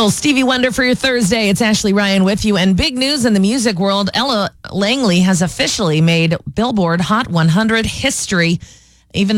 little Stevie Wonder for your Thursday. It's Ashley Ryan with you. And big news in the music world, Ella Langley has officially made Billboard Hot 100 history. Even